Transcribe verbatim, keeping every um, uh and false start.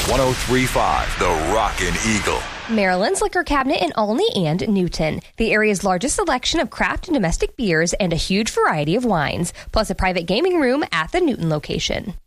one oh three point five The Rockin' Eagle. Maryland's liquor cabinet in Olney and Newton. The area's largest selection of craft and domestic beers and a huge variety of wines, plus a private gaming room at the Newton location.